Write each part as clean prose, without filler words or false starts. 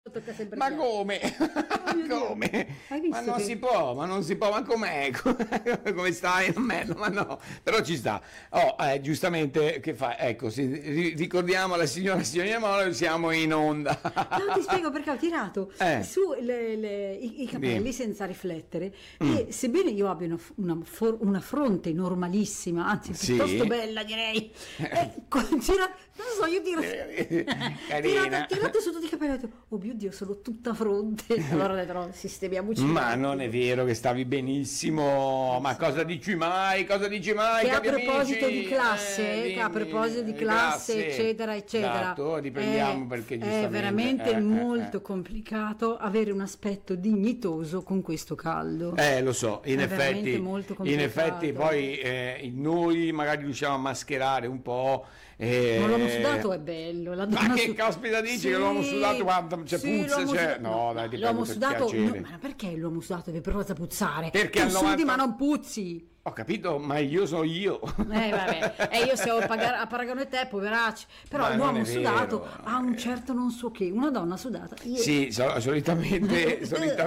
Tocca sempre Ma piano. come? Oh mio Dio. Come? Hai visto Ma non che- si può, ma com'è? Come stai? Ma no, però ci sta. Oh, giustamente, che fa? Ecco, ricordiamo alla signorina Molo, siamo in onda. No, ti spiego perché ho tirato su i capelli Dimmi. senza riflettere e sebbene io abbia una fronte normalissima, anzi Sì. piuttosto bella direi, non so, io Carina. tirato su tutti i capelli e ho detto, oh mio Dio, sono tutta fronte. Allora ho detto, no, sistemiamoci. Ma non è vero che stavi benissimo, ma cosa dici mai? Cosa dici mai? Che a cari proposito amici? di classe, che a Dimmi, proposito di classe, eccetera, eccetera. Esatto, riprendiamo perché È giustamente veramente molto complicato avere un aspetto dignitoso con questo caldo. Lo so, in È veramente effetti, molto in effetti complicato. poi noi magari riusciamo a mascherare un po'. Ma l'uomo sudato è bello. La donna Ma che caspita dici che l'uomo sudato guarda, c'è puzza, l'uomo c'è... sudato- No, dai, ti l'uomo prego, per sudato, piacere. ma perché l'uomo sudato deve per forza puzzare? Perché tu al sudi 90 ma non puzzi. Ho capito, ma io sono io. Vabbè, io se ho a paragone te, poveracci. Però Ma non l'uomo è sudato vero. ha un certo non so che. Una donna sudata. Sì, solitamente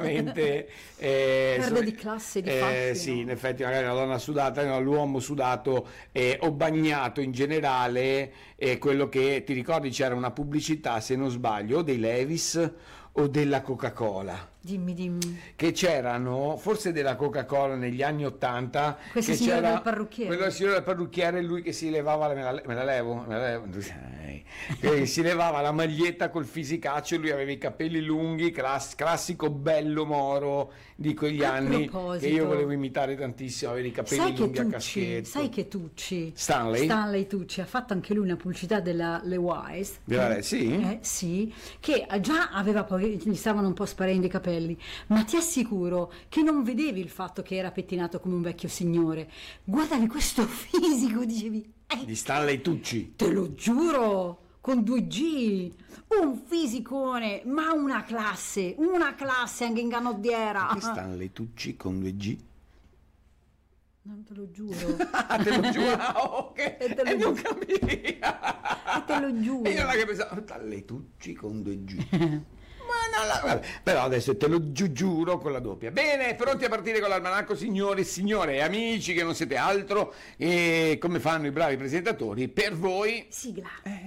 Perde di classe, di fascino. sì, in effetti magari una donna sudata, no, l'uomo sudato o bagnato in generale è quello che, ti ricordi, c'era una pubblicità, se non sbaglio, o dei Levi's o della Coca-Cola, Dimmi. che c'erano, forse della Coca-Cola negli anni '80, Questo che signore c'era del parrucchiere. quello signore del parrucchiere, lui che si levava, me la levo, che si levava la maglietta col fisicaccio, lui aveva i capelli lunghi, classico bello moro di quegli A anni, proposito, che io volevo imitare tantissimo, avere i capelli lunghi a caschetto. Sai che Tucci Stanley Tucci ha fatto anche lui una pubblicità della Levi's. Sì? Sì, che già aveva poi, gli stavano un po' sparendo i capelli, ma ti assicuro che non vedevi il fatto che era pettinato come un vecchio signore. Guardavi questo fisico, dicevi, Di Stanley Tucci. te lo giuro, con 2G, un fisicone, ma una classe anche in canottiera. Che Stanley Tucci con 2G? Non te lo giuro. Te lo giuro, ok. E te lo E non giuro. capivi. Te lo giuro. E io non che pensavo, Stanley Tucci con 2G. Ma no, vabbè. Però adesso te lo giuro con la doppia. Bene, pronti a partire con l'almanacco, signore e signore, amici che non siete altro, e come fanno i bravi presentatori, per voi. Sigla.